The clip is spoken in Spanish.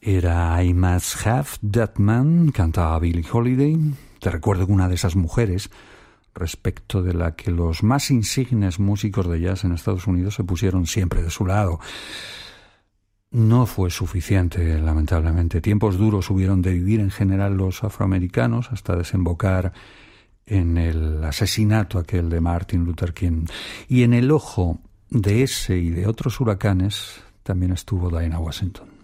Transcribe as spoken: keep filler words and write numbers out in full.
Era I Must Have That Man, cantaba Billie Holiday. Te recuerdo que una de esas mujeres, respecto de la que los más insignes músicos de jazz en Estados Unidos se pusieron siempre de su lado, no fue suficiente, lamentablemente. Tiempos duros hubieron de vivir en general los afroamericanos hasta desembocar en el asesinato aquel de Martin Luther King. Y en el ojo de ese y de otros huracanes también estuvo Diana Washington.